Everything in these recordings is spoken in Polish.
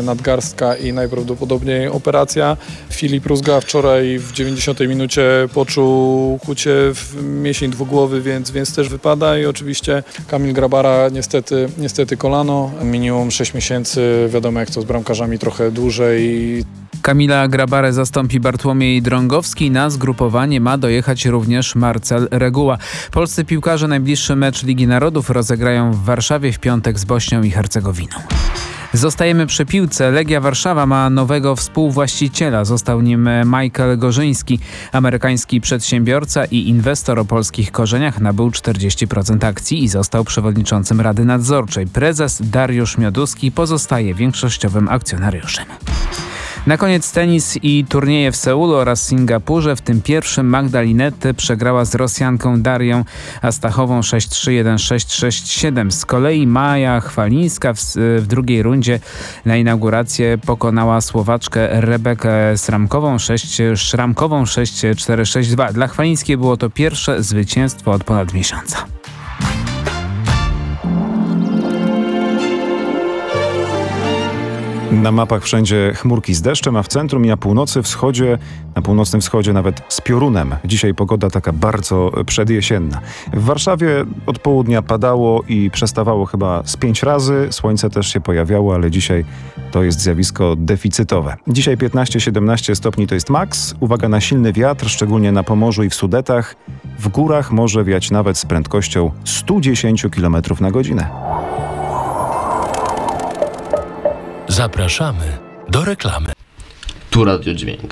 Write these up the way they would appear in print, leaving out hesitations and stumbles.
nadgarstka i najprawdopodobniej operacja. Filip Rózga wczoraj w 90 minucie poczuł chucie w mięsień dwugłowy, więc też wypada i oczywiście Kamil Grabara niestety kolano. Minimum 6 miesięcy, wiadomo jak to z bramkarzami trochę dłużej. Kamila Grabarę zastąpi Bartłomiej Drągowski. Na zgrupowanie ma dojechać również Marcel Reguła. Polscy piłkarze najbliższy mecz Ligi Narodów rozegrają w Warszawie w piątek z Bośnią i Hercegowiną. Zostajemy przy piłce. Legia Warszawa ma nowego współwłaściciela. Został nim Michael Gorzyński. Amerykański przedsiębiorca i inwestor o polskich korzeniach nabył 40% akcji i został przewodniczącym Rady Nadzorczej. Prezes Dariusz Mioduski pozostaje większościowym akcjonariuszem. Na koniec tenis i turnieje w Seulu oraz Singapurze. W tym pierwszym Magda Linette przegrała z Rosjanką Darią Astachową 6-3, 1-6, 6-7. Z kolei Maja Chwalińska w drugiej rundzie na inaugurację pokonała Słowaczkę Rebekę Szramkową 6-4, 6-2. Dla Chwalińskiej było to pierwsze zwycięstwo od ponad miesiąca. Na mapach wszędzie chmurki z deszczem, a w centrum i na północnym wschodzie nawet z piorunem. Dzisiaj pogoda taka bardzo przedjesienna. W Warszawie od południa padało i przestawało chyba z 5 razy. Słońce też się pojawiało, ale dzisiaj to jest zjawisko deficytowe. Dzisiaj 15-17 stopni to jest maks. Uwaga na silny wiatr, szczególnie na Pomorzu i w Sudetach. W górach może wiać nawet z prędkością 110 km na godzinę. Zapraszamy do reklamy. Tu Radio Dźwięk.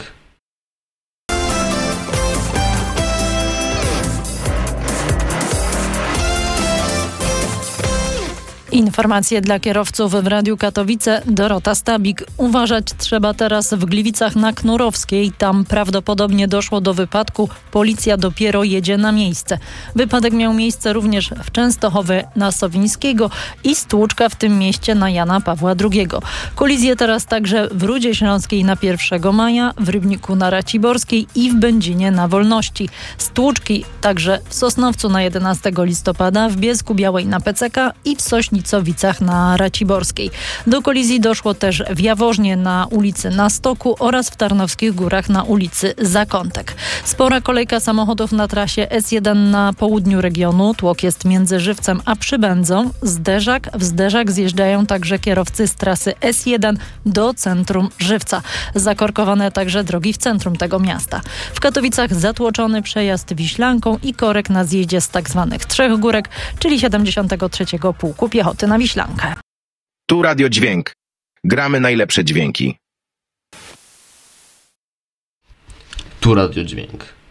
Informacje dla kierowców w Radiu Katowice. Dorota Stabik. Uważać trzeba teraz w Gliwicach na Knurowskiej. Tam prawdopodobnie doszło do wypadku. Policja dopiero jedzie na miejsce. Wypadek miał miejsce również w Częstochowie na Sowińskiego i stłuczka w tym mieście na Jana Pawła II. Kolizje teraz także w Rudzie Śląskiej na 1 maja, w Rybniku na Raciborskiej i w Będzinie na Wolności. Stłuczki także w Sosnowcu na 11 listopada, w Bielsku-Białej na PCK i w Sośnicowicach na Raciborskiej. Do kolizji doszło też w Jaworznie na ulicy Na Stoku oraz w Tarnowskich Górach na ulicy Zakątek. Spora kolejka samochodów na trasie S1 na południu regionu. Tłok jest między Żywcem a Przybędzą. W zderzak zjeżdżają także kierowcy z trasy S1 do centrum Żywca. Zakorkowane także drogi w centrum tego miasta. W Katowicach zatłoczony przejazd Wiślanką i korek na zjeździe z tzw. Trzech Górek, czyli 73. Pułku Piechoty na Wiślankę. Tu Radio Dźwięk. Gramy najlepsze dźwięki. Tu Radio Dźwięk.